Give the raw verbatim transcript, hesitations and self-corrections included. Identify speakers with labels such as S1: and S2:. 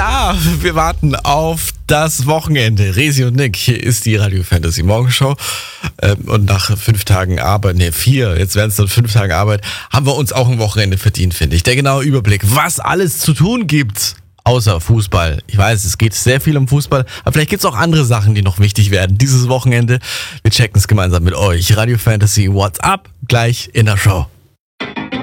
S1: da. Wir warten auf das Wochenende. Resi und Nick, hier ist die Radio Fantasy Morgenshow. Und nach fünf Tagen Arbeit, ne vier, jetzt werden es dann fünf Tage Arbeit, haben wir uns auch ein Wochenende verdient, finde ich. Der genaue Überblick, was alles zu tun gibt, außer Fußball. Ich weiß, es geht sehr viel um Fußball, aber vielleicht gibt es auch andere Sachen, die noch wichtig werden dieses Wochenende. Wir checken es gemeinsam mit euch. Radio Fantasy What's Up, gleich in der Show.